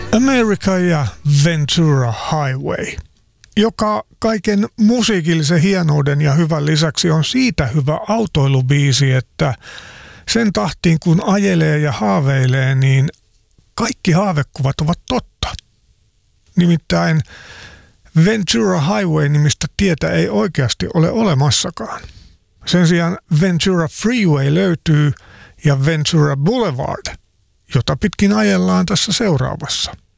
America ja Ventura Highway, joka kaiken musiikillisen hienouden ja hyvän lisäksi on siitä hyvä autoilubiisi, että sen tahtiin kun ajelee ja haaveilee, niin kaikki haavekuvat ovat totta. Nimittäin Ventura Highway-nimistä tietä ei oikeasti ole olemassakaan. Sen sijaan Ventura Freeway löytyy ja Ventura Boulevard, jota pitkin ajellaan tässä seuraavassa.